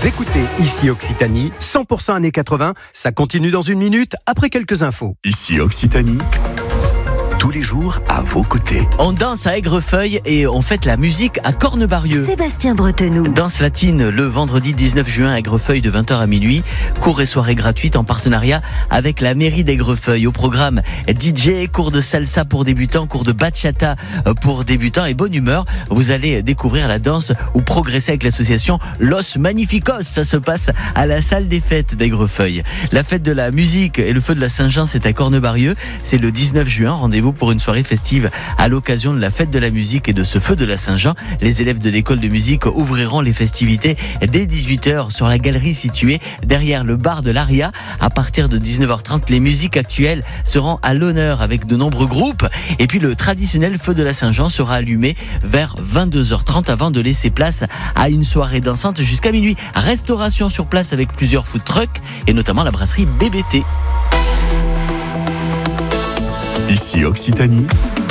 Vous écoutez Ici Occitanie, 100% années 80, ça continue dans une minute après quelques infos. Ici Occitanie, tous les jours à vos côtés. On danse à Aigrefeuille et on fête la musique à Cornebarieux. Sébastien Bretenoux. Danse latine le vendredi 19 juin à Aigrefeuille de 20h à minuit. Cours et soirée gratuite en partenariat avec la mairie d'Aigrefeuille. Au programme DJ, cours de salsa pour débutants, cours de bachata pour débutants et bonne humeur. Vous allez découvrir la danse ou progresser avec l'association Los Magnificos. Ça se passe à la salle des fêtes d'Aigrefeuille. La fête de la musique et le feu de la Saint-Jean, c'est à Cornebarieux. C'est le 19 juin. Rendez-vous pour une soirée festive à l'occasion de la fête de la musique et de ce feu de la Saint-Jean. Les élèves de l'école de musique ouvriront les festivités dès 18h sur la galerie située derrière le bar de l'Aria. À partir de 19h30, les musiques actuelles seront à l'honneur avec de nombreux groupes. Et puis le traditionnel feu de la Saint-Jean sera allumé vers 22h30 avant de laisser place à une soirée dansante jusqu'à minuit. Restauration sur place avec plusieurs food trucks et notamment la brasserie BBT. Ici Occitanie,